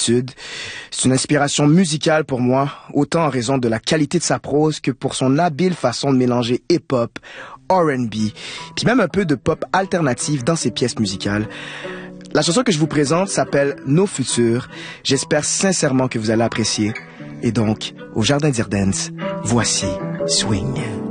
Sud. C'est une inspiration musicale pour moi, autant en raison de la qualité de sa prose que pour son habile façon de mélanger hip-hop, R&B, puis même un peu de pop alternative dans ses pièces musicales. La chanson que je vous présente s'appelle Nos Futurs. J'espère sincèrement que vous allez apprécier. Et donc, au Jardin d'Irdance, voici Swing.